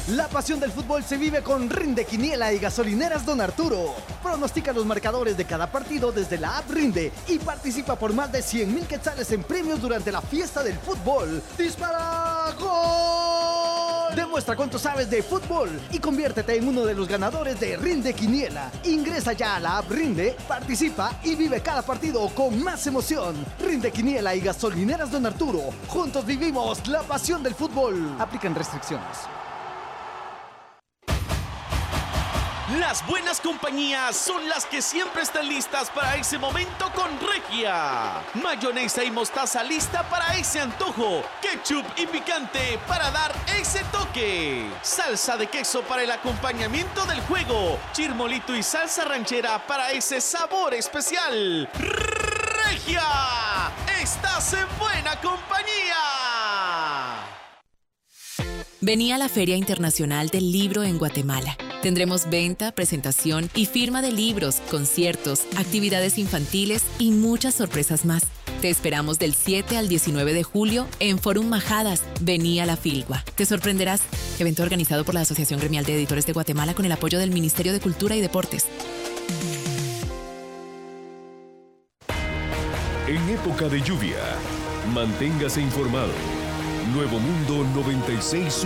La pasión del fútbol se vive con Rinde Quiniela y Gasolineras Don Arturo. Pronostica los marcadores de cada partido desde la app Rinde y participa por más de 100,000 quetzales en premios durante la fiesta del fútbol. ¡Dispara! ¡Gol! Demuestra cuánto sabes de fútbol y conviértete en uno de los ganadores de Rinde Quiniela. Ingresa ya a la app Rinde, participa y vive cada partido con más emoción. Rinde Quiniela y Gasolineras Don Arturo. Juntos vivimos la pasión del fútbol. Aplican restricciones. Las buenas compañías son las que siempre están listas para ese momento con Regia. Mayonesa y mostaza lista para ese antojo. Ketchup y picante para dar ese toque. Salsa de queso para el acompañamiento del juego. Chirmolito y salsa ranchera para ese sabor especial. Regia, estás en buena compañía. Vení a la Feria Internacional del Libro en Guatemala. Tendremos venta, presentación y firma de libros, conciertos, actividades infantiles y muchas sorpresas más. Te esperamos del 7 al 19 de julio en Forum Majadas. Vení a la Filgua. Te sorprenderás. Evento organizado por la Asociación Gremial de Editores de Guatemala con el apoyo del Ministerio de Cultura y Deportes. En época de lluvia, manténgase informado. Nuevo Mundo 96.1.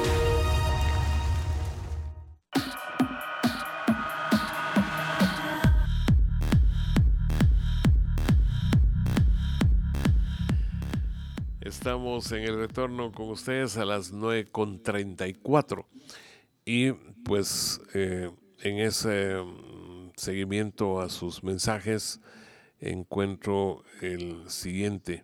Estamos en el retorno con ustedes a las 9:34 y pues en ese seguimiento a sus mensajes encuentro el siguiente.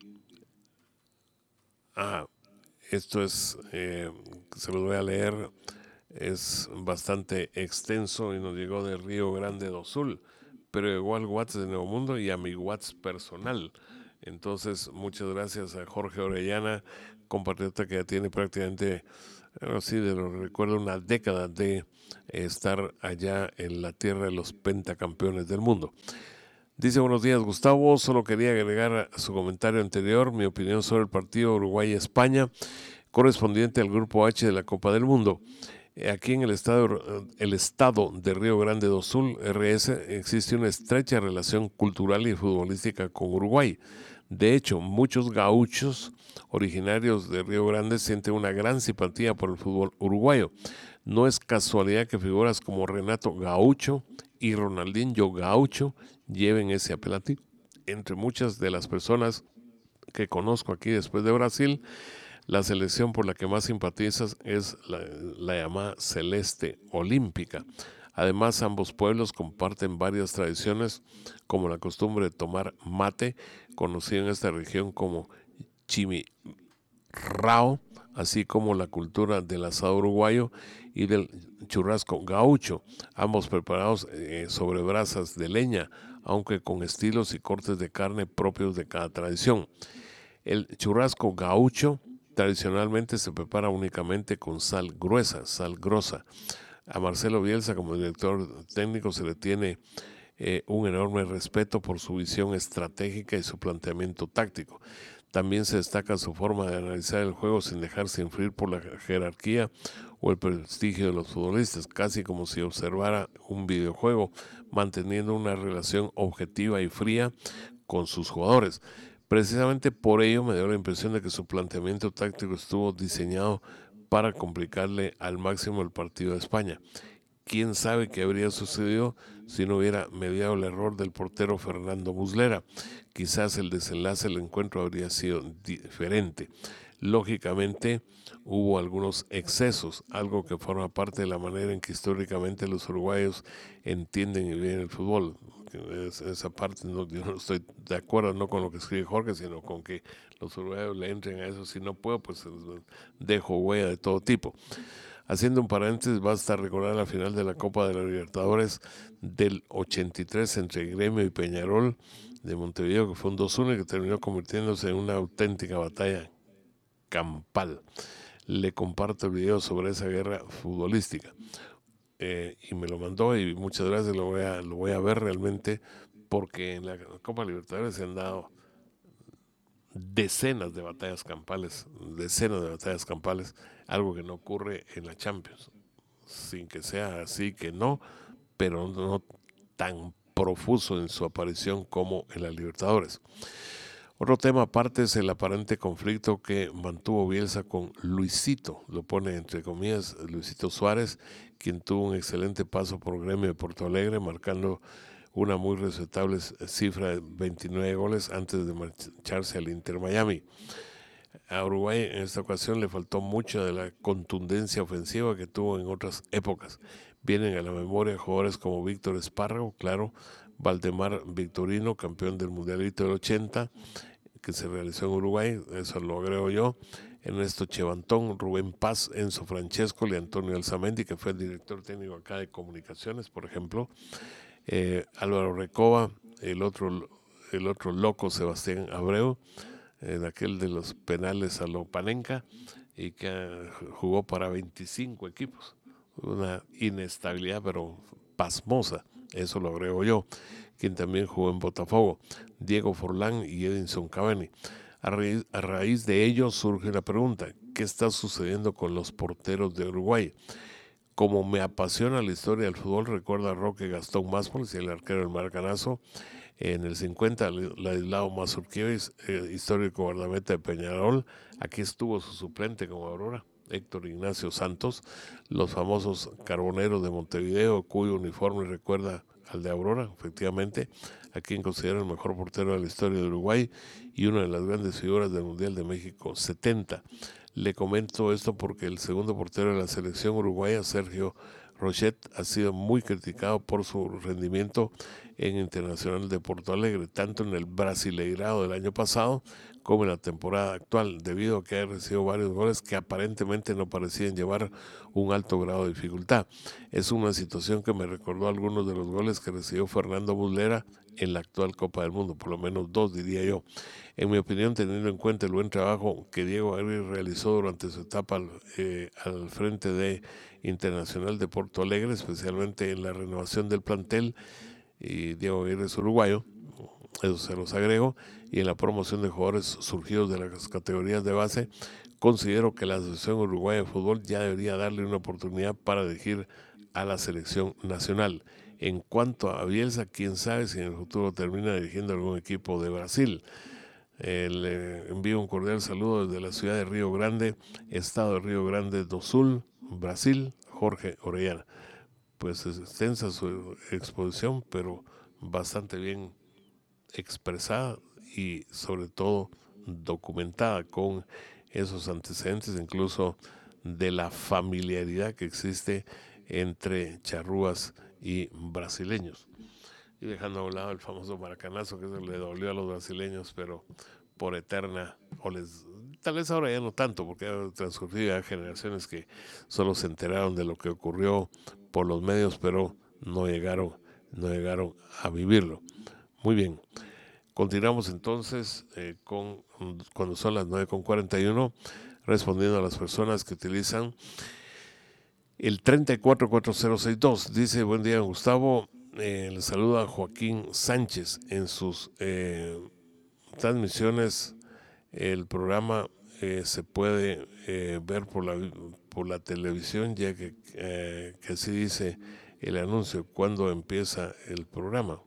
Esto es, se los voy a leer, es bastante extenso y nos llegó de Río Grande do Sul, pero llegó al WhatsApp de Nuevo Mundo y a mi WhatsApp personal. Entonces, muchas gracias a Jorge Orellana, compatriota que ya tiene prácticamente, recuerdo, una década de estar allá en la tierra de los pentacampeones del mundo. Dice: buenos días, Gustavo, solo quería agregar a su comentario anterior mi opinión sobre el partido Uruguay-España, correspondiente al Grupo H de la Copa del Mundo. Aquí en el estado de Río Grande do Sul, RS, existe una estrecha relación cultural y futbolística con Uruguay. De hecho, muchos gauchos originarios de Río Grande sienten una gran simpatía por el fútbol uruguayo. No es casualidad que figuras como Renato Gaucho y Ronaldinho Gaucho lleven ese apelativo. Entre muchas de las personas que conozco aquí después de Brasil, la selección por la que más simpatizas es la llamada Celeste Olímpica. Además, ambos pueblos comparten varias tradiciones, como la costumbre de tomar mate, conocido en esta región como chimirrao, así como la cultura del asado uruguayo y del churrasco gaucho, ambos preparados sobre brasas de leña, aunque con estilos y cortes de carne propios de cada tradición. El churrasco gaucho tradicionalmente se prepara únicamente con sal grosa. A Marcelo Bielsa, como director técnico, se le tiene un enorme respeto por su visión estratégica y su planteamiento táctico. También se destaca su forma de analizar el juego sin dejarse influir por la jerarquía o el prestigio de los futbolistas, casi como si observara un videojuego, manteniendo una relación objetiva y fría con sus jugadores. Precisamente por ello me dio la impresión de que su planteamiento táctico estuvo diseñado para complicarle al máximo el partido de España. ¿Quién sabe qué habría sucedido si no hubiera mediado el error del portero Fernando Muslera? Quizás el desenlace del encuentro habría sido diferente. Lógicamente hubo algunos excesos, algo que forma parte de la manera en que históricamente los uruguayos entienden y viven el fútbol. Esa parte yo no estoy de acuerdo, no con lo que escribe Jorge, sino con que los uruguayos le entren a eso. Si no puedo, pues dejo huella de todo tipo. Haciendo un paréntesis, basta recordar la final de la Copa de la Libertadores del 83 entre Gremio y Peñarol de Montevideo, que fue un 2-1 y que terminó convirtiéndose en una auténtica batalla campal. Le comparto el video sobre esa guerra futbolística. Y me lo mandó y muchas gracias, lo voy a ver realmente, porque en la Copa Libertadores se han dado decenas de batallas campales, algo que no ocurre en la Champions, sin que sea así que no, pero no tan profuso en su aparición como en la Libertadores. Otro tema aparte es el aparente conflicto que mantuvo Bielsa con Luisito, lo pone entre comillas Luisito Suárez, quien tuvo un excelente paso por Gremio de Porto Alegre, marcando una muy respetable cifra de 29 goles antes de marcharse al Inter Miami. A Uruguay en esta ocasión le faltó mucha de la contundencia ofensiva que tuvo en otras épocas. Vienen a la memoria jugadores como Víctor Espárrago, claro, Valdemar Victorino, campeón del Mundialito del 80, que se realizó en Uruguay, eso lo agrego yo, Ernesto Chevantón, Rubén Paz, Enzo Francesco y Antonio Alzamendi, que fue el director técnico acá de comunicaciones, por ejemplo, Álvaro Recoba, el otro loco Sebastián Abreu, aquel de los penales a lo Panenka, y que jugó para 25 equipos, una inestabilidad pero pasmosa, eso lo agrego yo, quien también jugó en Botafogo, Diego Forlán y Edinson Cavani. A raíz de ello surge la pregunta, ¿qué está sucediendo con los porteros de Uruguay? Como me apasiona la historia del fútbol, recuerda a Roque Gastón Maspols y el arquero del Maracanazo. En el 50, Ladislao Mazurkiewicz, histórico guardameta de Peñarol. Aquí estuvo su suplente como Aurora, Héctor Ignacio Santos. Los famosos Carboneros de Montevideo, cuyo uniforme recuerda al de Aurora, efectivamente, a quien considera el mejor portero de la historia de Uruguay y una de las grandes figuras del Mundial de México 70. Le comento esto porque el segundo portero de la selección uruguaya, Sergio Rochet, ha sido muy criticado por su rendimiento en Internacional de Porto Alegre, tanto en el Brasileirado del año pasado como en la temporada actual, debido a que ha recibido varios goles que aparentemente no parecían llevar un alto grado de dificultad. Es una situación que me recordó algunos de los goles que recibió Fernando Muslera en la actual Copa del Mundo, por lo menos 2 diría yo. En mi opinión, teniendo en cuenta el buen trabajo que Diego Aguirre realizó durante su etapa al frente de Internacional de Porto Alegre, especialmente en la renovación del plantel, y Diego Aguirre es uruguayo, eso se los agrego, y en la promoción de jugadores surgidos de las categorías de base, considero que la Asociación Uruguaya de Fútbol ya debería darle una oportunidad para dirigir a la selección nacional. En cuanto a Bielsa, quién sabe si en el futuro termina dirigiendo algún equipo de Brasil. Le envío un cordial saludo desde la ciudad de Río Grande, estado de Río Grande do Sul, Brasil, Jorge Orellana. Pues es extensa su exposición, pero bastante bien expresada y sobre todo documentada con esos antecedentes, incluso de la familiaridad que existe entre charrúas y brasileños. Y dejando a un lado el famoso maracanazo, que eso le dolió a los brasileños, pero por eterna, tal vez ahora ya no tanto, porque han transcurrido ya generaciones que solo se enteraron de lo que ocurrió por los medios, pero no llegaron a vivirlo. Muy bien, continuamos entonces cuando son las 9:41, respondiendo a las personas que utilizan el 344062. Dice: buen día, Gustavo. Le saluda a Joaquín Sánchez. En sus transmisiones el programa se puede ver por la televisión, ya que así dice el anuncio cuando empieza el programa.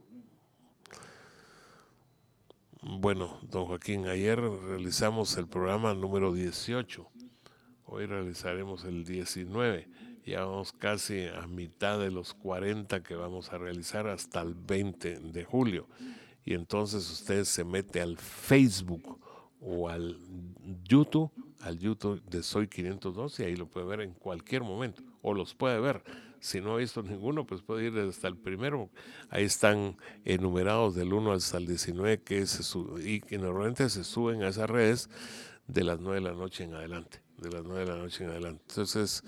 Bueno, don Joaquín, ayer realizamos el programa número 18, hoy realizaremos el 19. Ya vamos casi a mitad de los 40 que vamos a realizar hasta el 20 de julio. Y entonces usted se mete al Facebook o al YouTube de Soy 502, y ahí lo puede ver en cualquier momento, o los puede ver. Si no ha visto ninguno, pues puede ir hasta el primero. Ahí están enumerados del 1 hasta el 19 y que normalmente se suben a esas redes de las 9 de la noche en adelante. Entonces,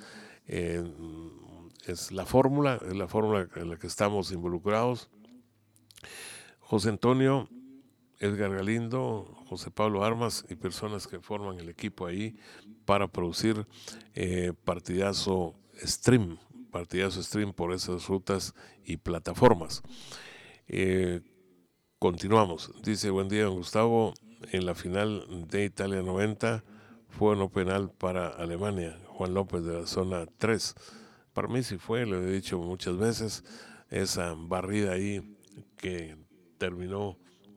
es la fórmula en la que estamos involucrados. José Antonio, Edgar Galindo, José Pablo Armas y personas que forman el equipo ahí para producir partidazo stream por esas rutas y plataformas. Continuamos. Dice: buen día, don Gustavo. en la final de Italia 90 fue no penal para Alemania, Juan López de la zona 3. Para mí sí fue, lo he dicho muchas veces, esa barrida ahí que terminó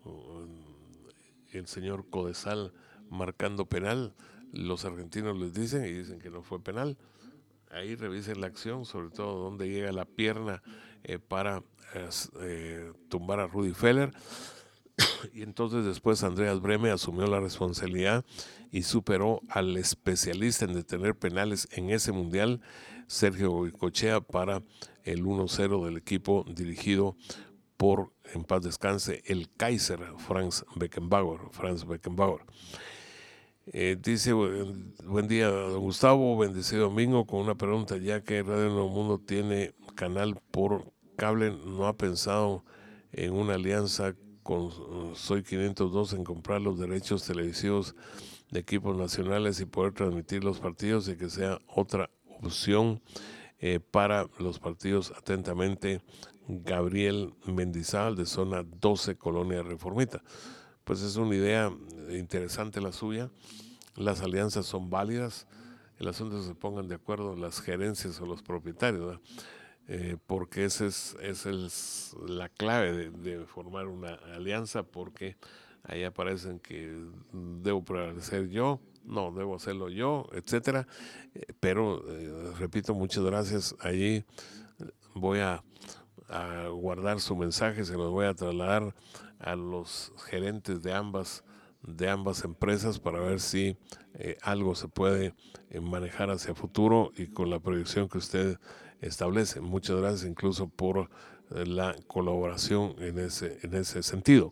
el señor Codesal marcando penal. Los argentinos les dicen y dicen que no fue penal. Ahí revisen la acción, sobre todo donde llega la pierna para tumbar a Rudi Feller. Y entonces después Andreas Brehme asumió la responsabilidad y superó al especialista en detener penales en ese mundial, Sergio Goycochea, para el 1-0 del equipo dirigido por, en paz descanse, el Kaiser Franz Beckenbauer. Dice, buen día, don Gustavo, bendecido domingo, con una pregunta, ya que Radio Nuevo Mundo tiene canal por cable, ¿no ha pensado en una alianza con Soy 502 en comprar los derechos televisivos de equipos nacionales y poder transmitir los partidos y que sea otra opción para los partidos? Atentamente, Gabriel Mendizábal, de zona 12, Colonia Reformita. Pues es una idea interesante la suya. Las alianzas son válidas. El asunto es que se pongan de acuerdo las gerencias o los propietarios, porque esa es la clave de formar una alianza, porque ahí aparecen que debo prevalecer yo, no, debo hacerlo yo, etcétera. Pero, repito, muchas gracias. Allí voy a guardar su mensaje, se los voy a trasladar a los gerentes de ambas empresas para ver si algo se puede manejar hacia futuro y con la proyección que usted establece. Muchas gracias incluso por la colaboración en ese sentido.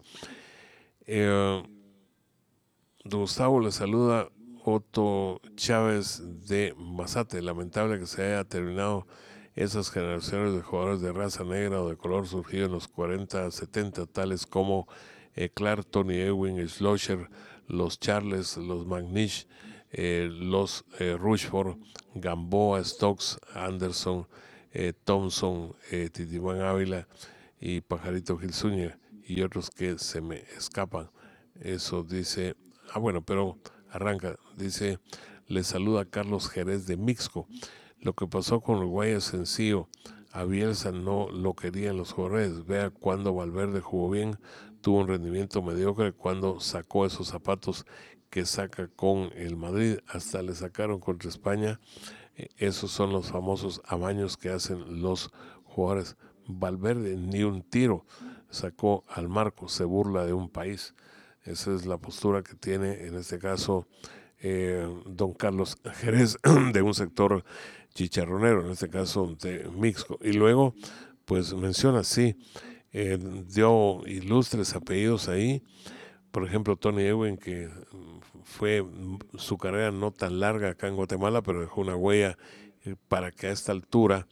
Gustavo, le saluda Otto Chávez de Mazate. Lamentable que se haya terminado esas generaciones de jugadores de raza negra o de color surgidos en los 40, 70, tales como Clark, Tony Ewing, Schlosser, los Charles, los McNish, los Rushford, Gamboa, Stokes, Anderson, Thompson, Titimán Ávila y Pajarito Gil Zúñiga y otros que se me escapan. Eso dice, pero arranca, dice, le saluda Carlos Jerez de Mixco. Lo que pasó con Uruguay es sencillo. A Bielsa no lo querían los jugadores. Vea cuando Valverde jugó bien, tuvo un rendimiento mediocre, cuando sacó esos zapatos que saca con el Madrid, hasta le sacaron contra España. Esos son los famosos amaños que hacen los jugadores. Valverde ni un tiro sacó al marco, se burla de un país. Esa es la postura que tiene en este caso don Carlos Jerez, de un sector chicharronero, en este caso de Mixco. Y luego, pues menciona, sí, dio ilustres apellidos ahí. Por ejemplo, Tony Ewing, que fue su carrera no tan larga acá en Guatemala, pero dejó una huella para que a esta altura,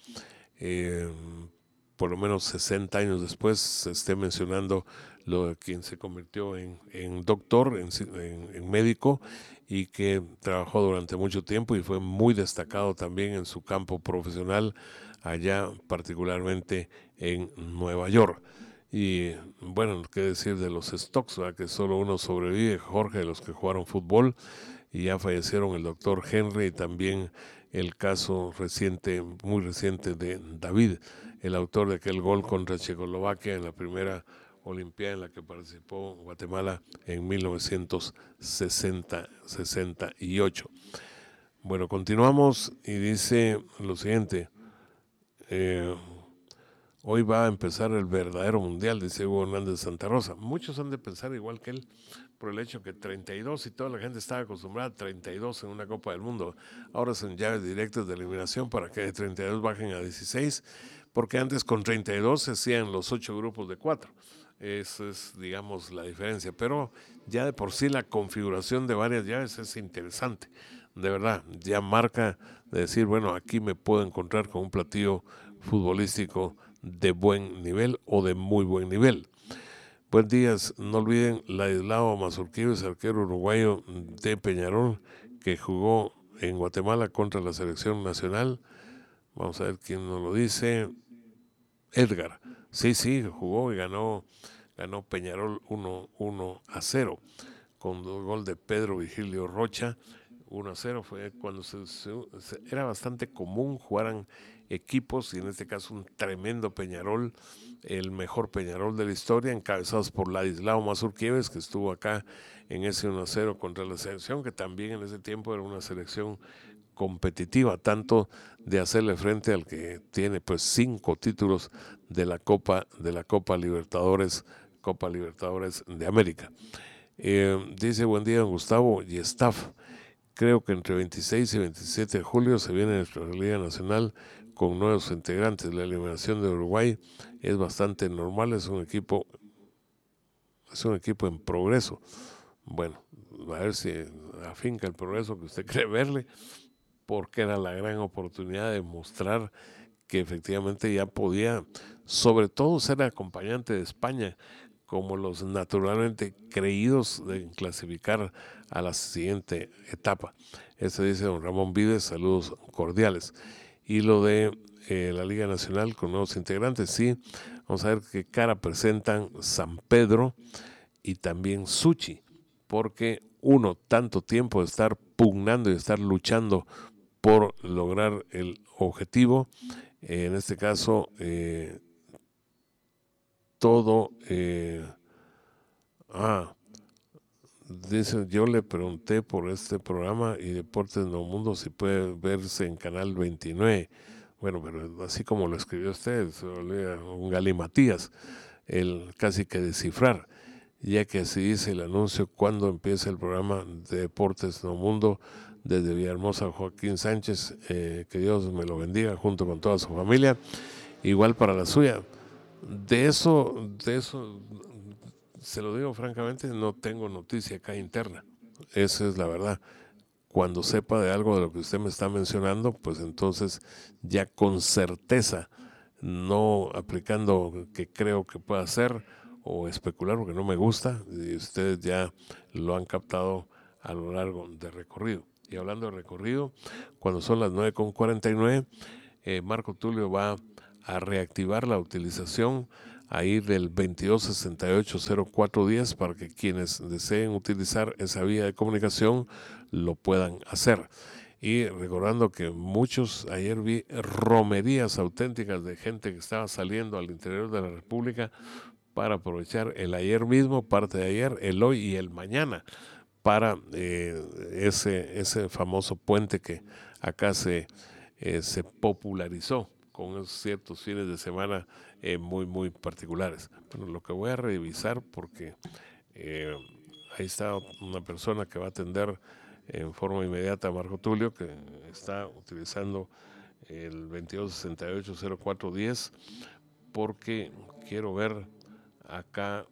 por lo menos 60 años después, se esté mencionando lo de quien se convirtió en doctor, en médico, y que trabajó durante mucho tiempo y fue muy destacado también en su campo profesional, allá particularmente en Nueva York. Y bueno, qué decir de los Stokes, ¿verdad? Que solo uno sobrevive, Jorge, de los que jugaron fútbol, y ya fallecieron el doctor Henry y también el caso muy reciente de David, el autor de aquel gol contra Checoslovaquia en la primera Olimpiada en la que participó Guatemala en 1968. Bueno, continuamos y dice lo siguiente. Hoy va a empezar el verdadero mundial, dice Hugo Hernández de Santa Rosa. Muchos han de pensar igual que él, por el hecho que 32, y toda la gente estaba acostumbrada a 32 en una Copa del Mundo. Ahora son llaves directas de eliminación para que de 32 bajen a 16, porque antes con 32 se hacían los 8 grupos de 4. Esa es, digamos, la diferencia. Pero ya de por sí la configuración de varias llaves es interesante. De verdad, ya marca de decir, bueno, aquí me puedo encontrar con un platillo futbolístico de buen nivel o de muy buen nivel. Buen día, no olviden Ladislao Mazurkiewicz, arquero uruguayo de Peñarol, que jugó en Guatemala contra la selección nacional. Vamos a ver quién nos lo dice. Edgar. Sí, jugó y ganó Peñarol 1-0 con gol de Pedro Vigilio Rocha. 1-0 fue cuando era bastante común jugaran equipos, y en este caso un tremendo Peñarol, el mejor Peñarol de la historia, encabezados por Ladislao Mazurkiewicz, que estuvo acá en ese 1-0 contra la selección, que también en ese tiempo era una selección competitiva, tanto de hacerle frente al que tiene pues 5 títulos de la Copa Libertadores de América. Dice: buen día, don Gustavo y staff. Creo que entre 26 y 27 de julio se viene nuestra Liga Nacional con nuevos integrantes. La eliminación de Uruguay es bastante normal, es un equipo en progreso. Bueno, a ver si afinca el progreso que usted cree verle, porque era la gran oportunidad de mostrar que efectivamente ya podía, sobre todo, ser acompañante de España, como los naturalmente creídos de clasificar a la siguiente etapa. Este dice don Ramón Vides: saludos cordiales. Y lo de la Liga Nacional con nuevos integrantes, sí, vamos a ver qué cara presentan San Pedro y también Suchi, porque tanto tiempo de estar pugnando y estar luchando por lograr el objetivo, en este caso dice: yo le pregunté por este programa y Deportes Nuevo Mundo si puede verse en Canal 29. Bueno, pero así como lo escribió usted, un galimatías, el casi que descifrar, ya que así dice el anuncio cuando empieza el programa de Deportes Nuevo Mundo desde Villahermosa. Joaquín Sánchez, que Dios me lo bendiga junto con toda su familia, igual para la suya. De eso se lo digo francamente, no tengo noticia acá interna, esa es la verdad. Cuando sepa de algo de lo que usted me está mencionando, pues entonces ya con certeza, no aplicando que creo que pueda hacer o especular porque no me gusta, y ustedes ya lo han captado a lo largo del recorrido. Y hablando de recorrido, cuando son las 9:49, Marco Tulio va a reactivar la utilización ahí del 2268-0410 para que quienes deseen utilizar esa vía de comunicación lo puedan hacer. Y recordando que muchos, ayer vi romerías auténticas de gente que estaba saliendo al interior de la República para aprovechar el ayer mismo, parte de ayer, el hoy y el mañana, para ese famoso puente que acá se popularizó con ciertos fines de semana muy, muy particulares. Bueno, lo que voy a revisar, porque ahí está una persona que va a atender en forma inmediata a Marco Tulio, que está utilizando el 2268-0410, porque quiero ver acá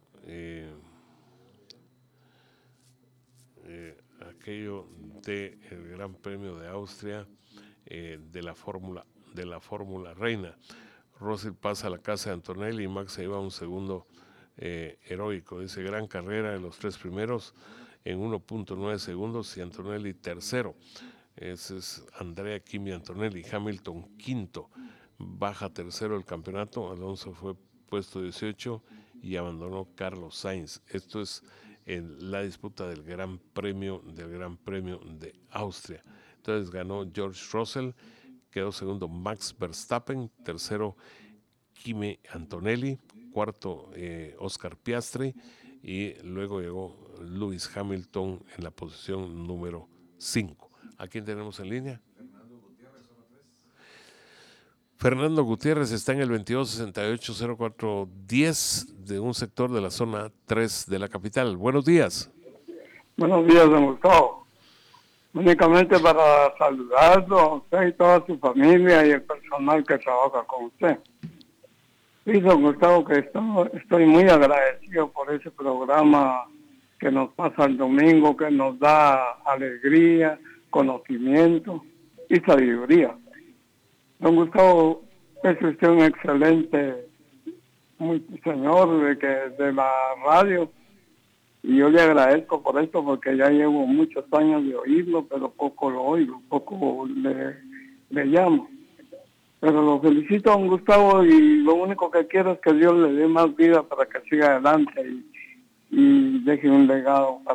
aquello del Gran Premio de Austria, de la Fórmula Reina. Rossi pasa a la casa de Antonelli y Max se iba a un segundo heroico. Dice: gran carrera de los 3 primeros en 1.9 segundos y Antonelli tercero. Ese es Andrea Kimi Antonelli. Hamilton quinto, baja tercero el campeonato. Alonso fue puesto 18 y abandonó Carlos Sainz. Esto es en la disputa del Gran Premio de Austria. Entonces ganó George Russell, quedó segundo Max Verstappen, tercero Kimi Antonelli, cuarto Oscar Piastri, y luego llegó Lewis Hamilton en la posición número 5. ¿A quién tenemos en línea? Fernando Gutiérrez está en el 2268-0410 de un sector de la zona 3 de la capital. Buenos días. Buenos días, don Gustavo. Únicamente para saludarlo a usted y toda su familia y el personal que trabaja con usted. Sí, don Gustavo, que estoy muy agradecido por ese programa que nos pasa el domingo, que nos da alegría, conocimiento y sabiduría. Don Gustavo, es usted un excelente señor de la radio, y yo le agradezco por esto, porque ya llevo muchos años de oírlo, pero poco lo oigo, poco le llamo. Pero lo felicito, don Gustavo, y lo único que quiero es que Dios le dé más vida para que siga adelante y deje un legado para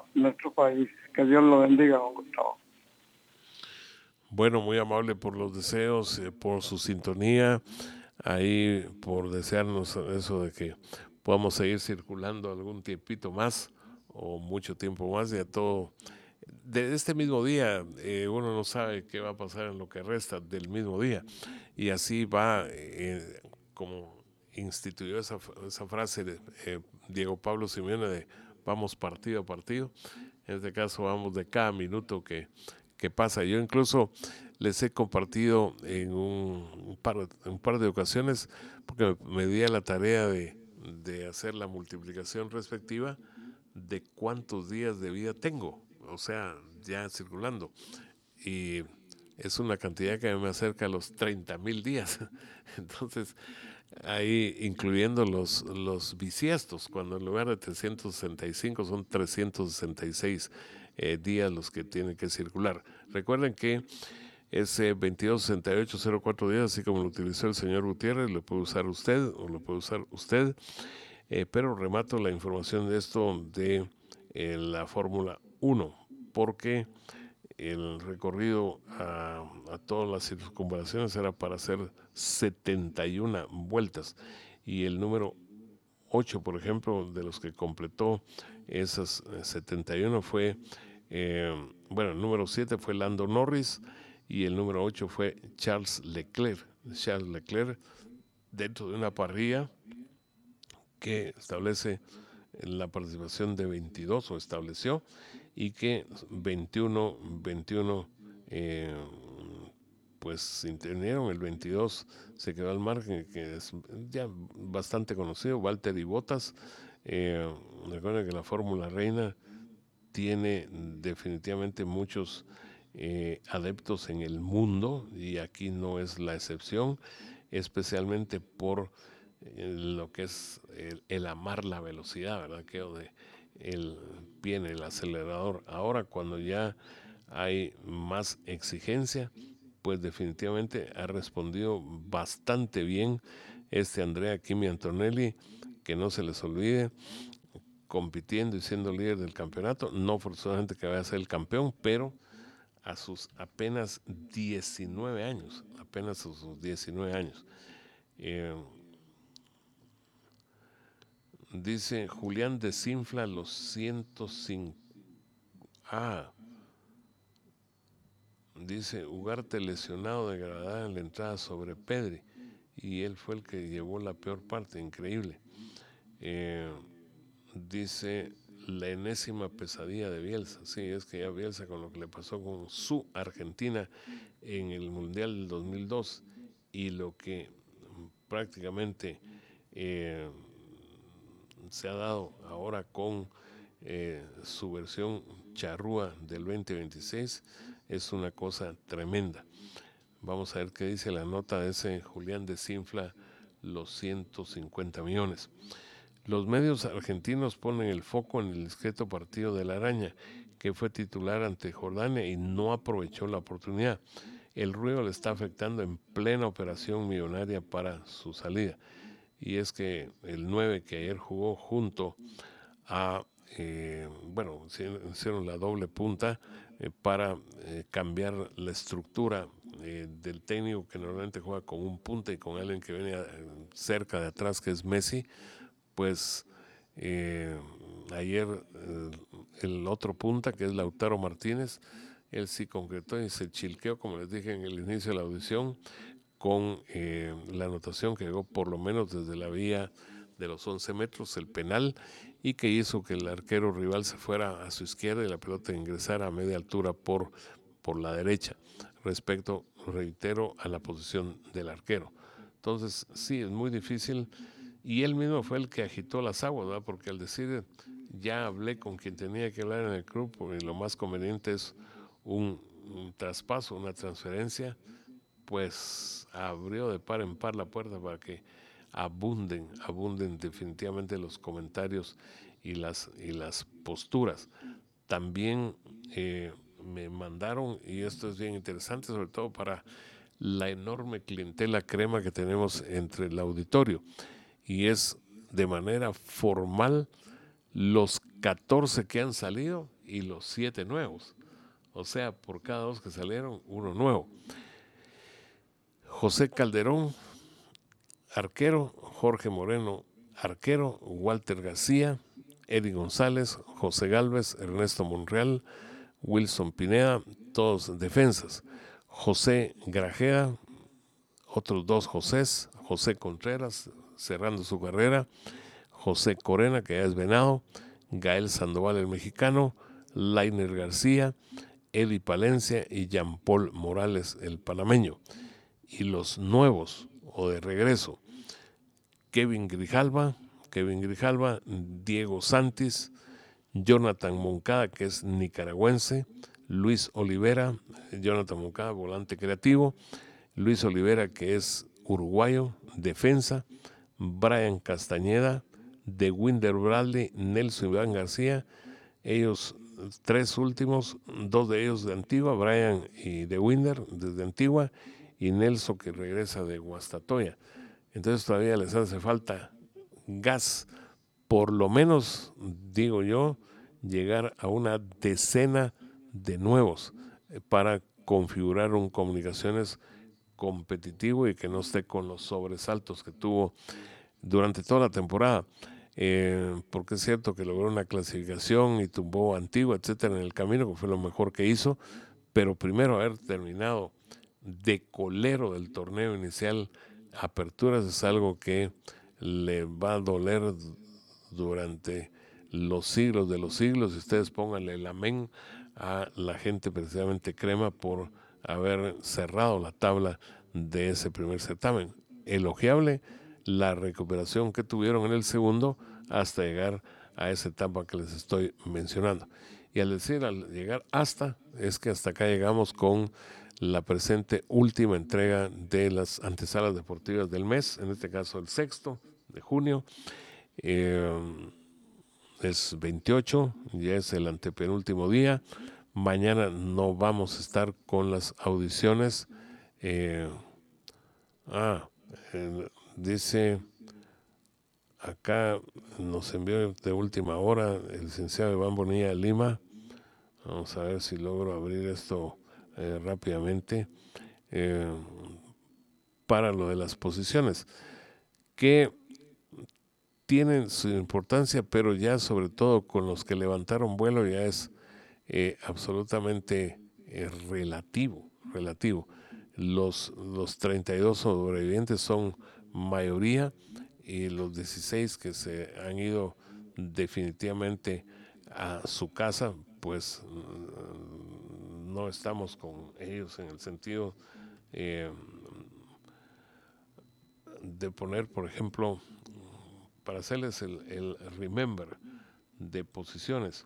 nuestro país. Que Dios lo bendiga, don Gustavo. Bueno, muy amable por los deseos, por su sintonía, ahí por desearnos eso de que podamos seguir circulando algún tiempito más o mucho tiempo más, y a todo. De este mismo día, uno no sabe qué va a pasar en lo que resta del mismo día, y así va, como instituyó esa frase de Diego Pablo Simeone de vamos partido a partido. En este caso vamos de cada minuto que pasa. Yo incluso les he compartido en un par de ocasiones, porque me di a la tarea de hacer la multiplicación respectiva de cuántos días de vida tengo, o sea, ya circulando. Y es una cantidad que me acerca a los 30,000 días. Entonces, ahí incluyendo los bisiestos, cuando en lugar de 365 son 366 días los que tienen que circular. Recuerden que ese 226804 días, así como lo utilizó el señor Gutiérrez, lo puede usar usted o lo puede usar usted, pero remato la información de esto de la Fórmula 1, porque el recorrido a todas las circunvalaciones era para hacer 71 vueltas, y el número 8, por ejemplo, de los que completó esas 71 fue, el número 7 fue Lando Norris, y el número 8 fue Charles Leclerc. Charles Leclerc, dentro de una parrilla que establece la participación de 22, o estableció, y que 21 pues intervinieron. El 22 se quedó al margen, que es ya bastante conocido, Valtteri Bottas. Recuerden que la Fórmula Reina tiene definitivamente muchos adeptos en el mundo, y aquí no es la excepción, especialmente por lo que es el amar la velocidad, ¿verdad? Que de el pie en el acelerador. Ahora, cuando ya hay más exigencia, pues definitivamente ha respondido bastante bien Andrea Kimi Antonelli, que no se les olvide, compitiendo y siendo líder del campeonato, no forzosamente que vaya a ser el campeón, pero a sus apenas 19 años, dice Julián desinfla los 105. Dice Ugarte lesionado de gravedad en la entrada sobre Pedri, y él fue el que llevó la peor parte, increíble. Dice la enésima pesadilla de Bielsa. Sí, es que ya Bielsa, con lo que le pasó con su Argentina en el Mundial del 2002 y lo que prácticamente se ha dado ahora con su versión charrúa del 2026, es una cosa tremenda. Vamos a ver qué dice la nota de ese Julián desinfla los 150 millones. Los medios argentinos ponen el foco en el discreto partido de la Araña, que fue titular ante Jordania y no aprovechó la oportunidad. El ruido le está afectando en plena operación millonaria para su salida. Y es que el 9 que ayer jugó junto a, hicieron la doble punta para cambiar la estructura del técnico, que normalmente juega con un punta y con alguien que viene cerca de atrás, que es Messi. Pues ayer el otro punta, que es Lautaro Martínez, él sí concretó y se chilqueó, como les dije en el inicio de la audición, con la anotación que llegó por lo menos desde la vía de los 11 metros, el penal, y que hizo que el arquero rival se fuera a su izquierda y la pelota ingresara a media altura por la derecha, respecto, reitero, a la posición del arquero. Entonces, sí, es muy difícil, y él mismo fue el que agitó las aguas, ¿verdad? Porque al decir, ya hablé con quien tenía que hablar en el club, porque lo más conveniente es un traspaso, una transferencia, pues abrió de par en par la puerta para que abunden definitivamente los comentarios y las posturas. También me mandaron, y esto es bien interesante, sobre todo para la enorme clientela crema que tenemos entre el auditorio, y es de manera formal los 14 que han salido y los 7 nuevos. O sea, por cada 2 que salieron, uno nuevo. José Calderón, arquero. Jorge Moreno, arquero. Walter García, Eddie González, José Gálvez, Ernesto Monreal, Wilson Pineda, todos defensas. José Grajeda, otros 2 Josés, José Contreras, cerrando su carrera, José Corena, que ya es Venado, Gael Sandoval, el mexicano, Lainer García, Eddie Palencia y Jean Paul Morales, el panameño. Y los nuevos, o de regreso, Kevin Grijalva, Diego Santis, Jonathan Moncada, que es nicaragüense, Luis Olivera, Jonathan Moncada, volante creativo, Luis Olivera, que es uruguayo, defensa, Brian Castañeda, De Winder Bradley, Nelson Iván García, ellos 3 últimos, 2 de ellos de Antigua, Brian y De Winder desde Antigua, y Nelson, que regresa de Guastatoya. Entonces todavía les hace falta gas, por lo menos, digo yo, llegar a una decena de nuevos para configurar un Comunicaciones competitivo y que no esté con los sobresaltos que tuvo durante toda la temporada. Porque es cierto que logró una clasificación y tumbó Antigua, etcétera, en el camino, que fue lo mejor que hizo, pero primero haber terminado de colero del torneo inicial Aperturas es algo que le va a doler durante los siglos de los siglos, y ustedes pónganle el amén a la gente precisamente crema por haber cerrado la tabla de ese primer certamen. Elogiable la recuperación que tuvieron en el segundo hasta llegar a esa etapa que les estoy mencionando. Y al llegar hasta, es que hasta acá llegamos con la presente última entrega de las antesalas deportivas del mes, en este caso el 6 de junio. Es 28, ya es el antepenúltimo día. Mañana no vamos a estar con las audiciones. Dice acá, nos envió de última hora el licenciado Iván Bonilla de Lima. Vamos a ver si logro abrir esto rápidamente para lo de las posiciones, que tienen su importancia, pero ya sobre todo con los que levantaron vuelo ya es absolutamente relativo. Los 32 sobrevivientes son mayoría, y los 16 que se han ido definitivamente a su casa, pues no estamos con ellos en el sentido de poner, por ejemplo, para hacerles el remember de posiciones.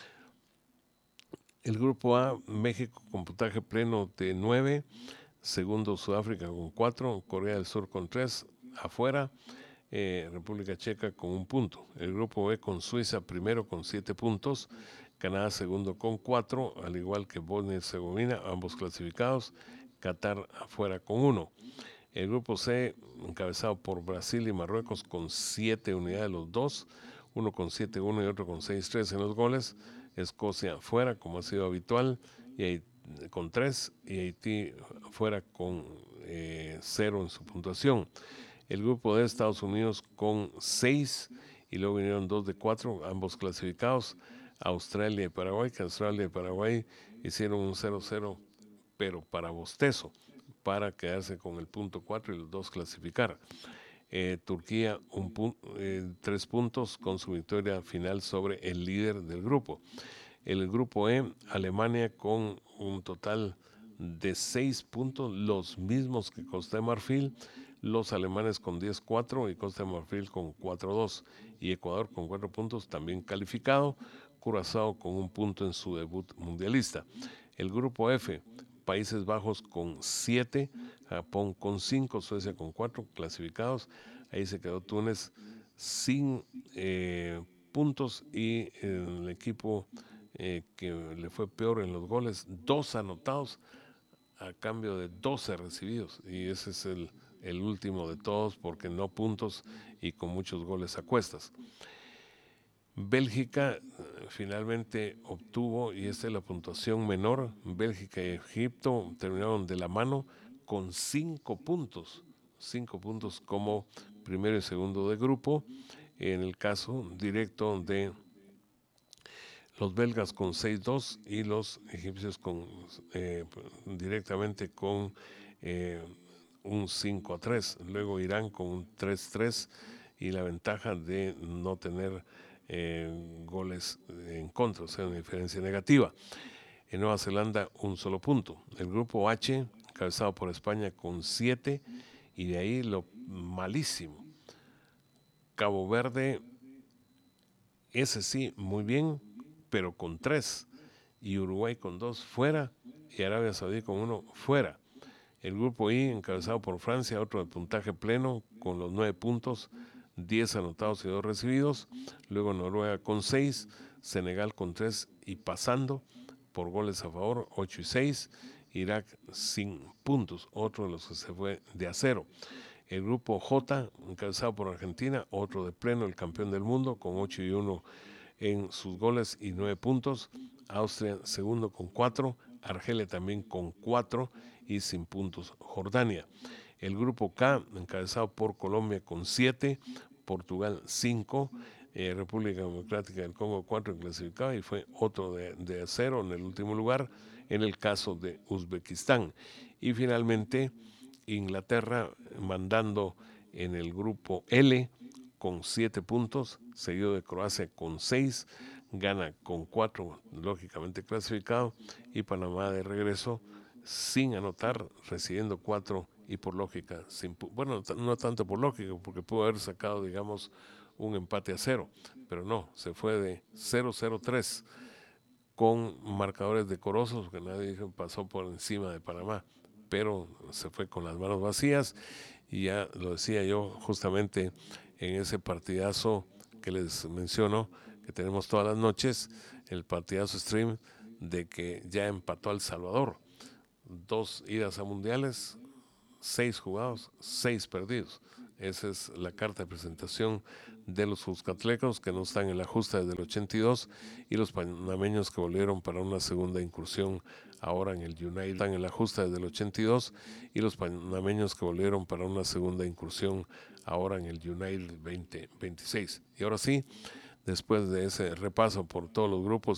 El grupo A, México con puntaje pleno de 9, segundo Sudáfrica con 4, Corea del Sur con 3, afuera, República Checa con 1 punto. El grupo B con Suiza primero con 7 puntos, Canadá segundo con 4, al igual que Bosnia y Herzegovina, ambos clasificados, Qatar afuera con 1. El grupo C, encabezado por Brasil y Marruecos con 7 unidades los dos, uno con 7-1 y otro con 6-3 en los goles. Escocia fuera, como ha sido habitual, y con 3, y Haití fuera con 0 en su puntuación. El grupo de Estados Unidos con 6, y luego vinieron 2 de 4, ambos clasificados, Australia y Paraguay, que Australia y Paraguay hicieron un 0-0, pero para bostezo, para quedarse con el punto 4 y los dos clasificar. Turquía 3 puntos con su victoria final sobre el líder del grupo. El grupo E, Alemania con un total de 6 puntos, los mismos que Costa de Marfil, los alemanes con 10-4 y Costa de Marfil con 4-2, y Ecuador con 4 puntos también calificado, Curazao con 1 punto en su debut mundialista. El grupo F, Países Bajos con 7, Japón con 5, Suecia con 4 clasificados. Ahí se quedó Túnez sin puntos, y el equipo que le fue peor en los goles, 2 anotados a cambio de 12 recibidos, y ese es el último de todos porque no puntos y con muchos goles a cuestas. Bélgica finalmente obtuvo, y esta es la puntuación menor, Bélgica y Egipto terminaron de la mano con 5 puntos como primero y segundo de grupo. En el caso directo de los belgas con 6-2 y los egipcios directamente con un 5-3. Luego Irán con un 3-3 y la ventaja de no tener goles en contra, o sea, una diferencia negativa. En Nueva Zelanda un solo punto. El grupo H, encabezado por España con 7, y de ahí lo malísimo. Cabo Verde, ese sí, muy bien, pero con 3, y Uruguay con 2 fuera, y Arabia Saudí con 1 fuera. El grupo I, encabezado por Francia, otro de puntaje pleno, con los 9 puntos, 10 anotados y 2 recibidos. Luego Noruega con 6, Senegal con 3 y pasando por goles a favor, 8 y 6. Irak sin puntos, otro de los que se fue de a 0. El grupo J, encabezado por Argentina, otro de pleno, el campeón del mundo, con 8 y 1 en sus goles y 9 puntos. Austria segundo con 4, Argelia también con 4 y sin puntos Jordania. El grupo K, encabezado por Colombia con 7, Portugal 5, República Democrática del Congo 4 clasificado, y fue otro de 0 en el último lugar en el caso de Uzbekistán. Y finalmente Inglaterra mandando en el grupo L con 7 puntos, seguido de Croacia con 6, Ghana con 4, lógicamente clasificado, y Panamá de regreso sin anotar, recibiendo 4 y por lógica, bueno, no tanto por lógica, porque pudo haber sacado, digamos, un empate a 0, pero no, se fue de 0-0-3 con marcadores decorosos, que nadie pasó por encima de Panamá, pero se fue con las manos vacías. Y ya lo decía yo justamente en ese partidazo que les menciono, que tenemos todas las noches, el partidazo stream, de que ya empató a El Salvador. 2 idas a mundiales, 6 jugados, 6 perdidos. Esa es la carta de presentación de los Cuscatlecos, que no están en la justa desde el 82, y los panameños que volvieron para una segunda incursión ahora en el United. Están en la justa desde el 82, y los panameños que volvieron para una segunda incursión ahora en el United 2026. Y ahora sí, después de ese repaso por todos los grupos